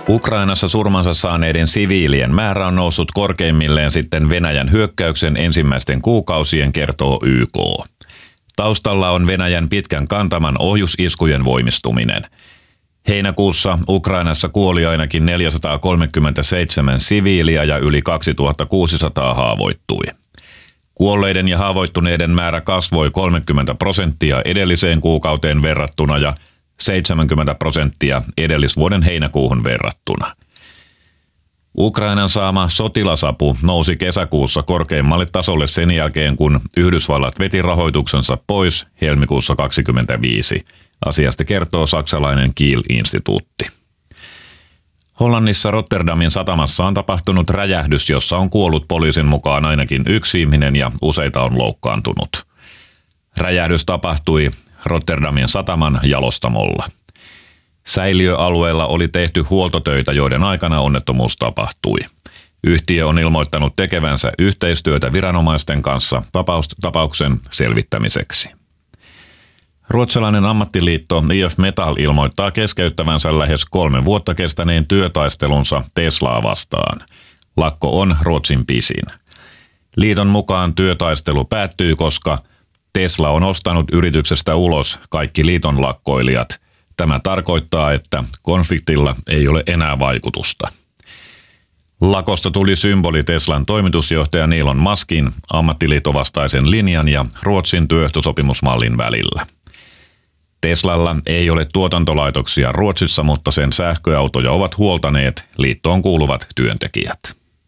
Ukrainassa surmansa saaneiden siviilien määrä on noussut korkeimmilleen sitten Venäjän hyökkäyksen ensimmäisten kuukausien, kertoo YK. Taustalla on Venäjän pitkän kantaman ohjusiskujen voimistuminen. Heinäkuussa Ukrainassa kuoli ainakin 437 siviiliä ja yli 2600 haavoittui. Kuolleiden ja haavoittuneiden määrä kasvoi 30% edelliseen kuukauteen verrattuna ja 70% edellisvuoden heinäkuuhun verrattuna. Ukrainan saama sotilasapu nousi kesäkuussa korkeimmalle tasolle sen jälkeen, kun Yhdysvallat veti rahoituksensa pois helmikuussa 2025. Asiasta kertoo saksalainen Kiel-instituutti. Hollannissa Rotterdamin satamassa on tapahtunut räjähdys, jossa on kuollut poliisin mukaan ainakin yksi ihminen ja useita on loukkaantunut. Räjähdys tapahtui Rotterdamin sataman jalostamolla. Säiliöalueella oli tehty huoltotöitä, joiden aikana onnettomuus tapahtui. Yhtiö on ilmoittanut tekevänsä yhteistyötä viranomaisten kanssa tapauksen selvittämiseksi. Ruotsalainen ammattiliitto IF Metall ilmoittaa keskeyttävänsä lähes 3 vuotta kestäneen työtaistelunsa Teslaa vastaan. Lakko on Ruotsin pisin. Liiton mukaan työtaistelu päättyy, koska Tesla on ostanut yrityksestä ulos kaikki liiton lakkoilijat. Tämä tarkoittaa, että konfliktilla ei ole enää vaikutusta. Lakosta tuli symboli Teslan toimitusjohtaja Elon Muskin ammattiliittovastaisen linjan ja Ruotsin työehtosopimusmallin välillä. Teslalla ei ole tuotantolaitoksia Ruotsissa, mutta sen sähköautoja ovat huoltaneet liittoon kuuluvat työntekijät.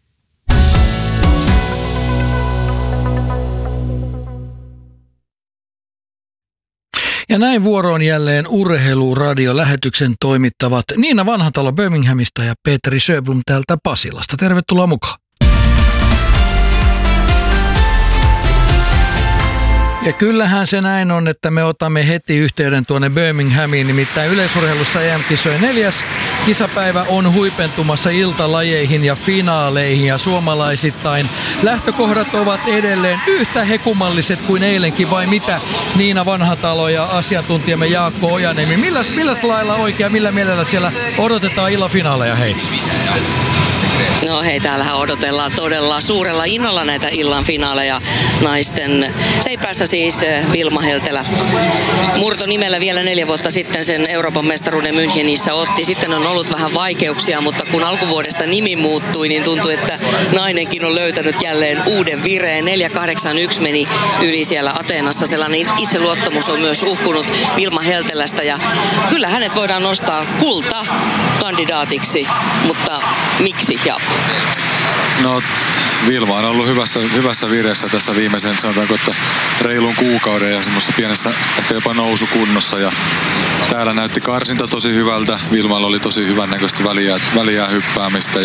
Ja näin vuoroon jälleen Urheiluradio-lähetyksen toimittavat Niina Vanhatalo Birminghamista ja Petri Sjöblom täältä Pasilasta. Tervetuloa mukaan. Ja kyllähän se näin on, että me otamme heti yhteyden tuonne Birminghamiin, nimittäin yleisurheilussa EM-kisojen 4. kisapäivä on huipentumassa iltalajeihin ja finaaleihin ja suomalaisittain. Lähtökohdat ovat edelleen yhtä hekumalliset kuin eilenkin, vai mitä Niina Vanhatalo ja asiantuntijamme Jaakko Ojaniemi? Milläs lailla oikein, millä mielellä siellä odotetaan illan finaaleja, hei? No hei, täällähän odotellaan todella suurella innolla näitä illan finaaleja. Naisten seipäässä siis Vilma Heltelä murtonimellä vielä 4 vuotta sitten sen Euroopan mestaruuden Münchenissä otti. Sitten on ollut vähän vaikeuksia, mutta kun alkuvuodesta nimi muuttui, niin tuntui, että nainenkin on löytänyt jälleen uuden vireen. 4.81 meni yli siellä Ateenassa. Sellainen itseluottamus on myös uhkunut Vilma Heltelästä ja kyllä hänet voidaan nostaa kultakandidaatiksi, mutta miksi, Jaakko? No, Vilma on ollut hyvässä vireessä tässä viimeisen, sanotaanko, että reilun kuukauden ja semmoisessa pienessä ehkä jopa nousukunnossa. Ja täällä näytti karsinta tosi hyvältä. Vilmalla oli tosi hyvän näköistä väliä hyppäämistä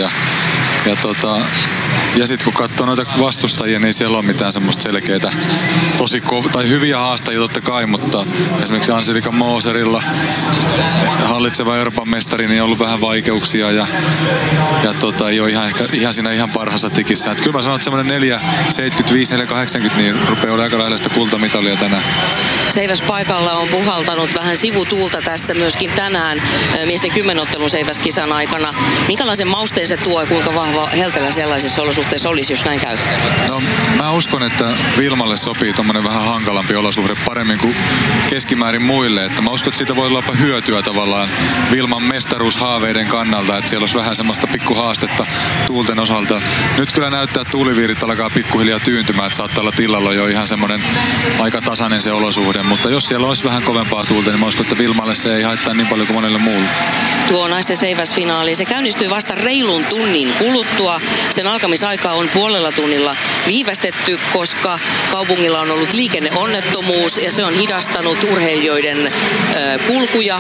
ja sitten kun katsoo noita vastustajia, niin siellä on mitään semmoista selkeitä, tai hyviä haastajia totta kai, mutta esimerkiksi Angelika Moserilla, hallitseva Euroopan mestari, niin on ollut vähän vaikeuksia ja ei ole ihan siinä ihan parhaassa tikissä. Et kyllä mä sanon, että semmoinen 4.75-4.80 niin rupeaa olemaan aika lähellä sitä kultamitalia tänään. Seiväs paikalla on puhaltanut vähän sivutuulta tässä myöskin tänään miesten 10-ottelun Seiväs-kisan aikana. Minkälaisen mausteen se tuo ja kuinka vahva Heltelä sellaisissa olosuhteissa olisi, jos näin käy? No, mä uskon, että Vilmalle sopii tommonen vähän hankalampi olosuhde paremmin kuin keskimäärin muille. Että mä uskon, että siitä voi olla hyötyä tavallaan Vilman mestaruushaaveiden kannalta, että siellä olisi vähän semmoista pikkuhaastetta tuulten osalta. Nyt kyllä näyttää, että tuuliviirit alkaa pikkuhiljaa tyyntymään, että saattaa olla tilalla jo ihan semmoinen aika tasainen se olosuhde. Mutta jos siellä olisi vähän kovempaa tuulta, niin mä uskon, että Vilmalle se ei haittaa niin paljon kuin monelle muulle. Tuo naisten seiväsfinaali, se käynnistyy vasta reilun tunnin kuluttua. Sen alkamisaika on puolella tunnilla viivästetty, koska kaupungilla on ollut liikenneonnettomuus ja se on hidastanut urheilijoiden kulkuja.